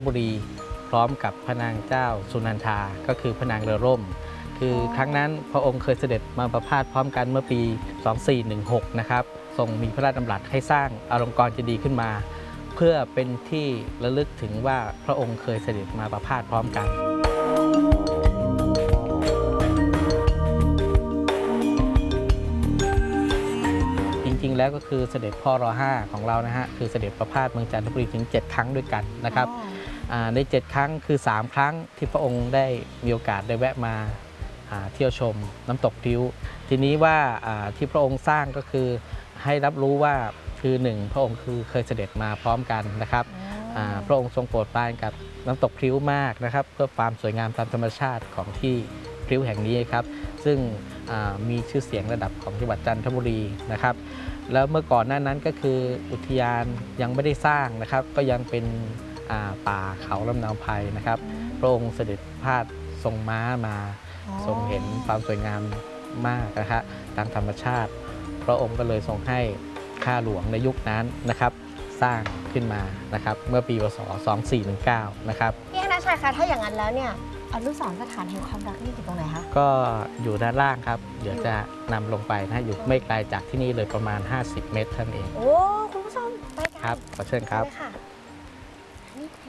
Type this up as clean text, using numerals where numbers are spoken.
บุรีพร้อมกับพระนางเจ้าสุนันทาก็คือพระนางเรือร่มคือครั้งนั้นพระองค์เคยเสด็จมาประพาสพร้อมกันเมื่อปี 2416 นะครับทรงมีพระราชดำรัสให้สร้างอลงกรณ์เจดีย์ขึ้นมา เพื่อเป็นที่ระลึกถึงว่าพระองค์เคยเสด็จมาประพาสพร้อมกันจริงๆแล้วก็คือเสด็จพ่อร.5 ของเรานะฮะคือเสด็จประพาสเมืองจันทบุรีถึง 7 ครั้งด้วยกันนะครับใน 7 ครั้งคือ 3 ครั้งที่พระองค์ได้มีโอกาสได้แวะมาเที่ยวชมน้ำตกพริ้วทีนี้ว่าที่พระองค์สร้างก็คือให้รับรู้ว่าคือหนึ่งพระองค์คือเคยเสด็จมาพร้อมกันนะครับพระองค์ทรงโปรดปรานกับน้ำตกพริ้วมากนะครับเพื่อความสวยงามตามธรรมชาติของที่พริ้วแห่งนี้ครับซึ่งมีชื่อเสียงระดับของจังหวัดจันทบุรีนะครับแล้วเมื่อก่อนหน้านั้นก็คืออุทยานยังไม่ได้สร้างนะครับก็ยังเป็นป่าเขาลำเนาไพรนะครับพระองค์เสด็จพาสทรงม้ามาทรงเห็นความสวยงามมากนะครับตามธรรมชาติพระองค์ก็เลยทรงให้ข้าหลวงในยุคนั้นนะครับสร้างขึ้นมานะครับเมื่อปีพ.ศ. 2419นะครับพี่ธนชัยคะถ้าอย่างนั้นแล้วเนี่ยอนุสรณ์สถานแห่งความรักนี่อยู่ตรงไหนคะก็อยู่ด้านล่างครับเดี๋ยวจะนำลงไปนะอยู่ไม่ไกลจากที่นี่เลยประมาณ50 เมตรเท่านั้นเองโอ้คุณผู้ชมไปกันครับขอเชิญครับ